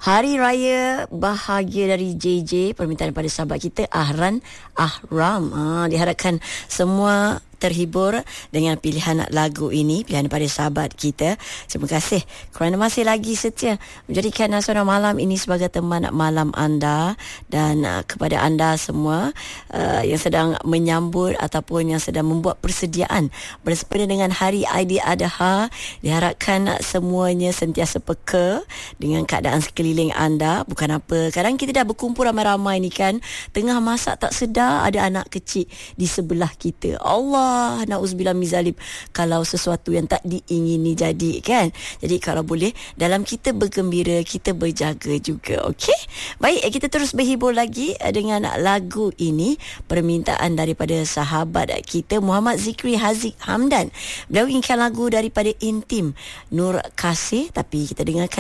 Hari Raya bahagia dari JJ, permintaan daripada sahabat kita Ahran Ahram. Diharapkan semua terhibur dengan pilihan lagu ini, pilihan daripada sahabat kita. Terima kasih kerana masih lagi setia menjadikan Suara Malam ini sebagai teman malam anda. Dan kepada anda semua yang sedang menyambut ataupun yang sedang membuat persediaan bersempena dengan Hari Aidiladha, diharapkan semuanya sentiasa peka dengan keadaan sekeliling anda. Bukan apa, kadang kita dah berkumpul ramai-ramai ni kan, tengah masak tak sedar ada anak kecil di sebelah kita. Allah, na'udzubillah min zalim, kalau sesuatu yang tak diingini jadi kan. Jadi kalau boleh, dalam kita bergembira, kita berjaga juga. Okey, baik, kita terus berhibur lagi dengan lagu ini, permintaan daripada sahabat kita Muhammad Zikri Haziq Hamdan. Beliau inginkan lagu daripada Intim Nur Kasih, tapi kita dengarkan